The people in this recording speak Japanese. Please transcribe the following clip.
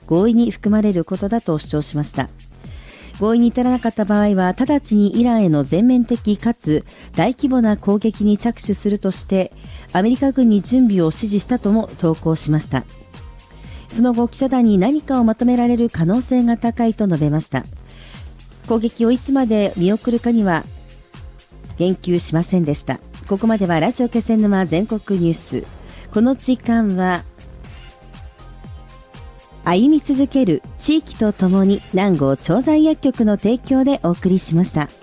合意に含まれることだと主張しました。合意に至らなかった場合は直ちにイランへの全面的かつ大規模な攻撃に着手するとしてアメリカ軍に準備を指示したとも投稿しました。その後記者団に何かをまとめられる可能性が高いと述べました。攻撃をいつまで見送るかには言及しませんでした。ここまではラジオ気仙沼全国ニュース。この時間は歩み続ける地域とともに南郷調剤薬局の提供でお送りしました。